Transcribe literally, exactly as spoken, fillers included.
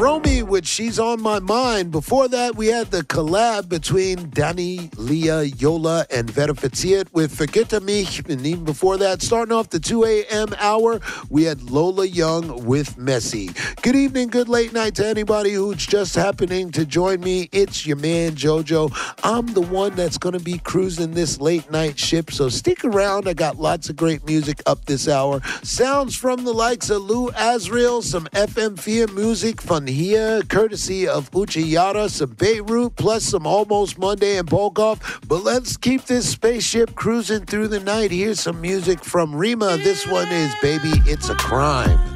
Romy with She's on My Mind. Before that, we had the collab between Danny, Leah, Yola, and Vera Fitzgerald with Vergette Mich. And even before that, starting off the two a.m. hour, we had Lola Young with Messy. Good evening, good late night to anybody who's just happening to join me. It's your man, JoJo. I'm the one that's going to be cruising this late night ship, so stick around. I got lots of great music up this hour. Sounds from the likes of Lou Azriel, some F M vier music from here, courtesy of Uchi Yara, some Beirut, plus some Almost Monday and Bolkov. But let's keep this spaceship cruising through the night. Here's some music from Rima. This one is Baby, It's a Crime.